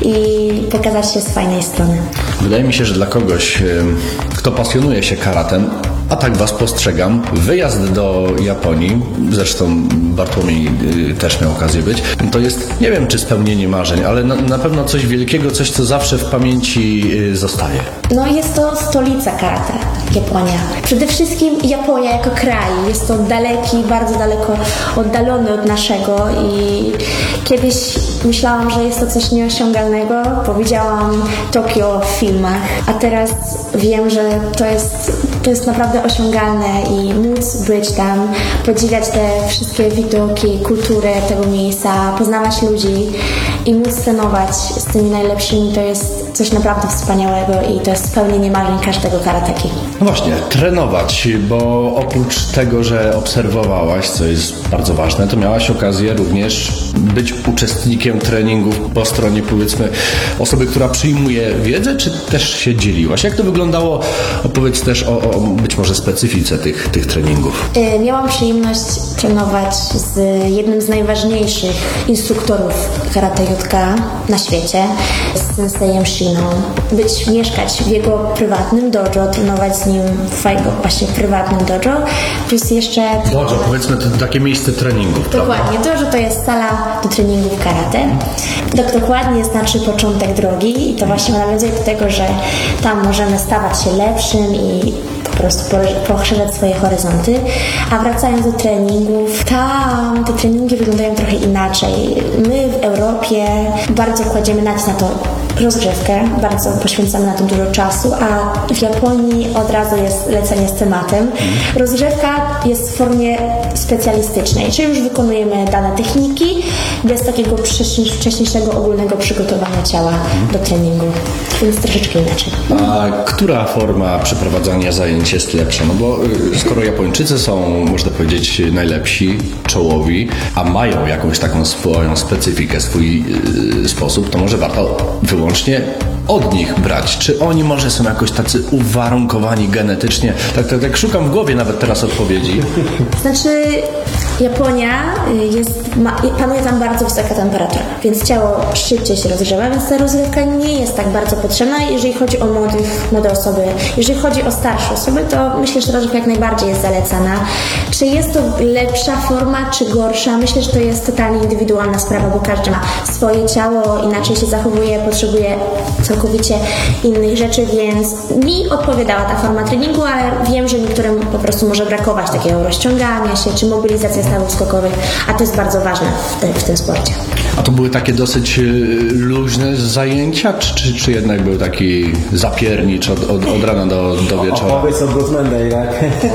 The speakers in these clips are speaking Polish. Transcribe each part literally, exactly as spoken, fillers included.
i pokazać się z fajnej strony. Wydaje mi się, że dla kogoś, kto pasjonuje się karatem, a tak was postrzegam, wyjazd do Japonii, zresztą Bartłomiej też miał okazję być, to jest, nie wiem czy spełnienie marzeń, ale na, na pewno coś wielkiego, coś co zawsze w pamięci zostaje. No jest to stolica karate, Japonia. Przede wszystkim Japonia jako kraj, jest to daleki, bardzo daleko oddalony od naszego i kiedyś myślałam, że jest to coś nieosiągalnego, bo widziałam Tokio w filmach, a teraz wiem, że to jest, to jest naprawdę osiągalne i móc być tam, podziwiać te wszystkie widoki, kulturę tego miejsca, poznawać ludzi i móc trenować z tymi najlepszymi, to jest coś naprawdę wspaniałego i to jest spełnienie marzeń każdego karateki. No właśnie, trenować, bo oprócz tego, że obserwowałaś, co jest bardzo ważne, to miałaś okazję również być uczestnikiem treningów po stronie, powiedzmy, osoby, która przyjmuje wiedzę, czy też się dzieliłaś? Jak to wyglądało? Opowiedz też o, o być może specyfice tych, tych treningów. Yy, miałam przyjemność trenować z jednym z najważniejszych instruktorów karate J K na świecie, z senseiem Shiną. Być, mieszkać w jego prywatnym dojo, trenować z nim w jego właśnie prywatnym dojo, plus jeszcze... Dojo, powiedzmy, to takie miejsce treningów, Dokładnie, prawda? dojo to jest sala do treningów karate. Tak dokładnie znaczy początek drogi i to właśnie nawiązuje do tego, że tam możemy stawać się lepszym i po prostu poszerzać swoje horyzonty. A wracając do treningów, tam te treningi wyglądają trochę inaczej. My w Europie bardzo kładziemy nacisk na to rozgrzewkę, bardzo poświęcamy na to dużo czasu, a w Japonii od razu jest lecenie z tematem. Rozgrzewka jest w formie specjalistycznej, czyli już wykonujemy dane techniki bez takiego wcześniejszego ogólnego przygotowania ciała do treningu, więc troszeczkę inaczej. A która forma przeprowadzania zajęć jest lepsza? No bo skoro Japończycy są, można powiedzieć, najlepsi, czołowi, a mają jakąś taką swoją specyfikę, swój yy, sposób, to może warto wyłącznie od nich brać. Czy oni może są jakoś tacy uwarunkowani genetycznie? Tak, tak, tak szukam w głowie nawet teraz odpowiedzi. Znaczy Japonia jest, ma, panuje tam bardzo wysoka temperatura, więc ciało szybciej się rozgrzewa, więc ta rozgrzewka nie jest tak bardzo potrzebna, jeżeli chodzi o młodych, młode osoby. Jeżeli chodzi o starsze osoby, to myślę, że rozgrzewka jak najbardziej jest zalecana. Czy jest to lepsza forma, czy gorsza? Myślę, że to jest totalnie indywidualna sprawa, bo każdy ma swoje ciało, inaczej się zachowuje, potrzebuje całkowicie innych rzeczy, więc mi odpowiadała ta forma treningu, ale wiem, że niektórym po prostu może brakować takiego rozciągania się, czy mobilizacji stawów skokowych, a to jest bardzo ważne w, te, w tym sporcie. A to były takie dosyć luźne zajęcia, czy, czy, czy jednak był taki zapiernicz od, od, od rana do, do wieczora? Opowiedz o Bruce Monday, tak?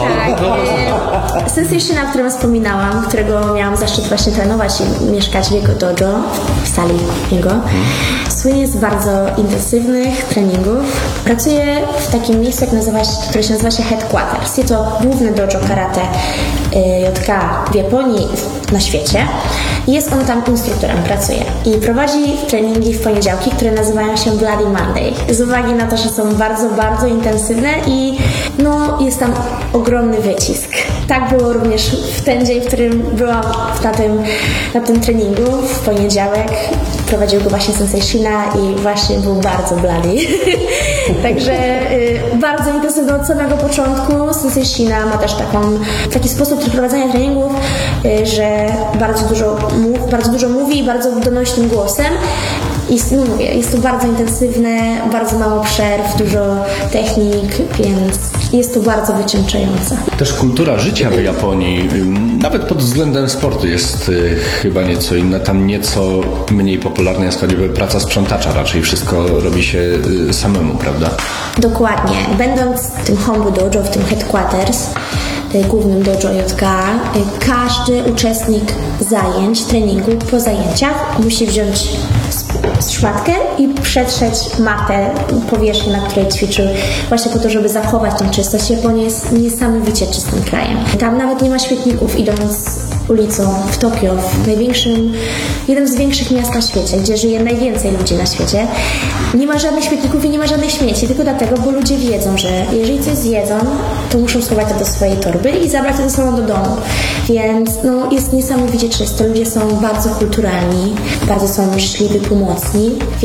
Tak. Sensei Shina, o którym wspominałam, którego miałam zaszczyt właśnie trenować i mieszkać w jego dojo, w sali jego, słynie z bardzo intensywnych treningów. Pracuje w takim miejscu, jak nazywa się, które się nazywa się Headquarters. Jest to główne dojo karate J K w Japonii, na świecie. Jest on tam instruktorem, pracuje i prowadzi treningi w poniedziałki, które nazywają się Bloody Monday. Z uwagi na to, że są bardzo, bardzo intensywne i no, jest tam ogromny wycisk. Tak było również w ten dzień, w którym byłam na tym, na tym treningu, w poniedziałek. Prowadził go właśnie Sensei Shina i właśnie był bardzo bloody. Także y, bardzo intensywny od samego początku. Sensei Shina ma też taką, taki sposób przeprowadzania treningów, y, że bardzo dużo, mów, bardzo dużo mówi i bardzo donośnym głosem. I no mówię, jest to bardzo intensywne, bardzo mało przerw, dużo technik, więc jest to bardzo wycieńczające. Też kultura życia w Japonii, nawet pod względem sportu, jest y, chyba nieco inna. Tam nieco mniej popularna jest choćby praca sprzątacza. Raczej wszystko robi się y, samemu, prawda? Dokładnie. Będąc w tym Hombu Dojo, w tym Headquarters, głównym dojo J K, każdy uczestnik zajęć, treningu po zajęciach musi wziąć szmatkę i przetrzeć matę, powierzchnię, na której ćwiczył, właśnie po to, żeby zachować tą czystość. Japonia jest niesamowicie czystym krajem. Tam nawet nie ma śmietników. Idąc ulicą w Tokio, w największym, jednym z większych miast na świecie, gdzie żyje najwięcej ludzi na świecie, nie ma żadnych śmietników i nie ma żadnych śmieci, tylko dlatego, bo ludzie wiedzą, że jeżeli coś zjedzą, to muszą schować to do swojej torby i zabrać to ze sobą do domu. Więc no, jest niesamowicie czysto. Ludzie są bardzo kulturalni, bardzo są życzliwi, pomocni.